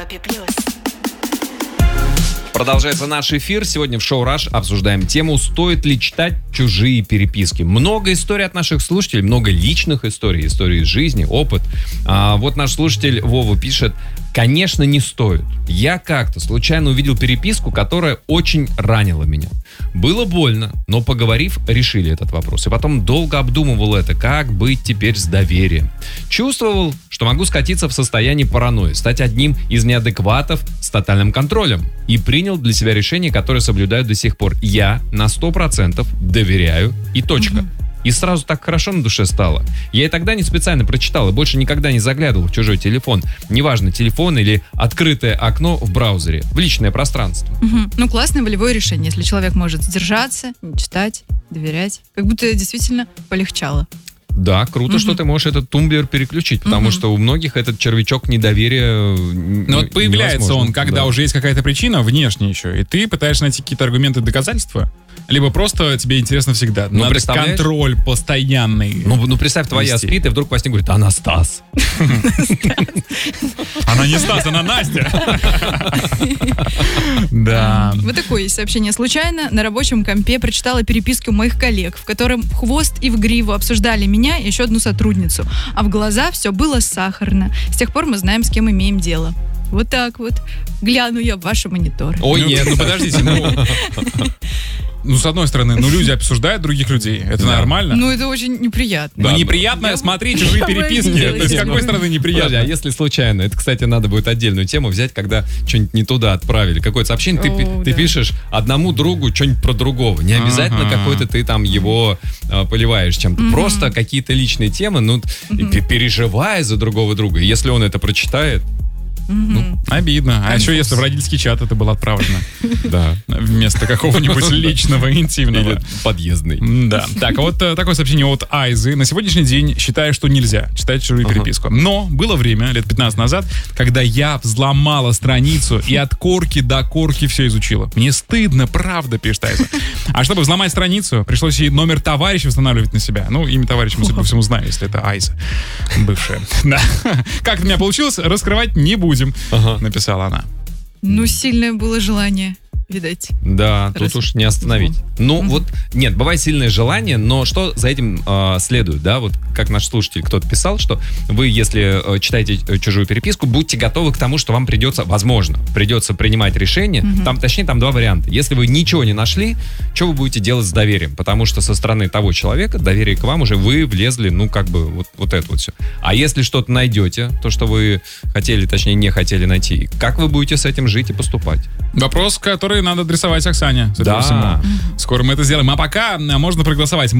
Европе+. Продолжается наш эфир. Сегодня в шоу «Раш» обсуждаем тему, стоит ли читать чужие переписки. Много историй от наших слушателей, много личных историй, истории из жизни, опыт. Вот наш слушатель Вова пишет: конечно, не стоит. Я как-то случайно увидел переписку, которая очень ранила меня. Было больно, но поговорив, решили этот вопрос. И потом долго обдумывал это, как быть теперь с доверием. Чувствовал, что могу скатиться в состояние паранойи, стать одним из неадекватов с тотальным контролем. И принял для себя решение, которое соблюдаю до сих пор. Я на 100% доверяю и точка. И сразу так хорошо на душе стало. Я и тогда не специально прочитал, и больше никогда не заглядывал в чужой телефон. Неважно, телефон или открытое окно в браузере, в личное пространство. Ну, классное волевое решение, если человек может сдержаться, не читать, доверять. Как будто действительно полегчало. Да, круто, что ты можешь этот тумблер переключить, потому что у многих этот червячок недоверия. Но вот появляется он, когда уже есть какая-то причина, внешняя еще, и ты пытаешься найти какие-то аргументы, доказательства, либо просто тебе интересно всегда. Ну, надо контроль постоянный. Ну, представь, твоя спит, и вдруг во сне говорит: Анастас. Она не Стас, она Настя. Да. Вот такое есть сообщение. Случайно на рабочем компе прочитала переписки у моих коллег, в котором в хвост и в гриву обсуждали меня и еще одну сотрудницу. А в глаза все было сахарно. С тех пор мы знаем, с кем имеем дело. Вот так вот. Гляну я в ваши мониторы. Ой, нет, ну подождите, ну, с одной стороны, люди обсуждают других людей. Это нормально. Ну, это очень неприятно. Но неприятно смотреть чужие переписки. То есть, с какой стороны неприятно? А если случайно? Это, кстати, надо будет отдельную тему взять, когда что-нибудь не туда отправили. Какое-то сообщение, ты пишешь одному другу что-нибудь про другого. Не обязательно какой-то ты там его поливаешь чем-то. Просто какие-то личные темы, переживая за другого друга. Если он это прочитает... Обидно. А еще если в родительский чат это было отправлено. Да. Вместо какого-нибудь личного, интимного. Или подъездный. Да. Так, вот такое сообщение от Айзы. На сегодняшний день считаю, что нельзя читать чужую переписку. Но было время, лет 15 назад, когда я взломала страницу и от корки до корки все изучила. Мне стыдно, правда, пишет Айза. А чтобы взломать страницу, пришлось и номер товарища устанавливать на себя. Ну, имя товарища мы, судя по всему, знаем, если это Айза. Бывшая. Да. Как это у меня получилось, раскрывать не будем. Написала она. Ну, сильное было желание, видать. Да, тут уж не остановить. Нет, бывает сильное желание, но что за этим следует, да? Вот как наш слушатель кто-то писал, что вы, если читаете чужую переписку, будьте готовы к тому, что вам придется принимать решение. Там два варианта. Если вы ничего не нашли, что вы будете делать с доверием? Потому что со стороны того человека доверие к вам уже вы влезли, вот это вот все. А если что-то найдете, то, что вы хотели, точнее, не хотели найти, как вы будете с этим жить и поступать? Вопрос, который надо адресовать Оксане. Да. Скоро мы это сделаем. А пока можно проголосовать.